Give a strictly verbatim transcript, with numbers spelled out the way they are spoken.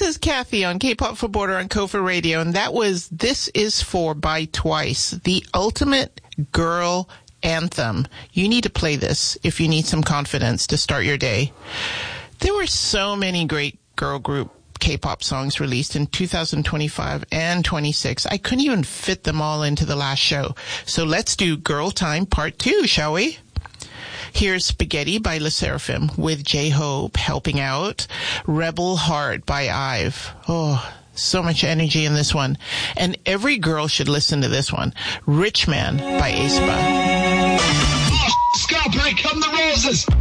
is Kathy on K-Pop for Border on Kofa Radio, and that was This Is For by Twice, the ultimate girl anthem. You need to play this if you need some confidence to start your day. There were so many great girl group K-pop songs released in two thousand twenty-five and twenty-six. I couldn't even fit them all into the last show. So let's do Girl Time Part two, shall we? Here's Spaghetti by Le Seraphim with J-Hope helping out. Rebel Heart by IVE. Oh, so much energy in this one. And every girl should listen to this one. Rich Man by aespa. Oh, Scott, here come the roses.